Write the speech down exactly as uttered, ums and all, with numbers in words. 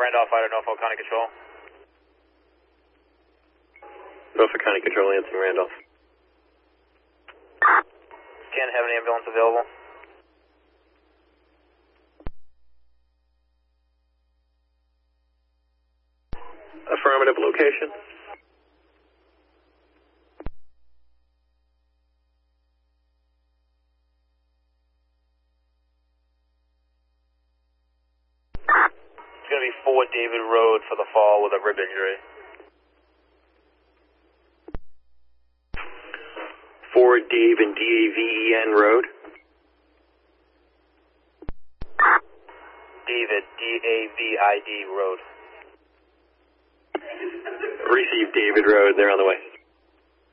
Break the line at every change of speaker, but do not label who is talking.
Randolph, Idaho, Norfolk County Control.
Norfolk County Control, answering Randolph.
Can't have an ambulance available.
Affirmative location.
It's going to be four David Road for the fall with a rib injury.
four Dave and D A V E N Road.
David, D A V I D Road.
Receive David Road, they're on the way.